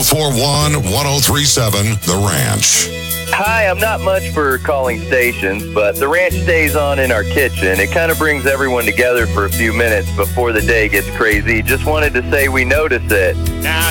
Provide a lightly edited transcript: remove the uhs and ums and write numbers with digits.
441-1037 The Ranch. Hi, I'm not much for calling stations, but the ranch stays on in our kitchen. It kind of brings everyone together for a few minutes before the day gets crazy. Just wanted to say we notice it. Now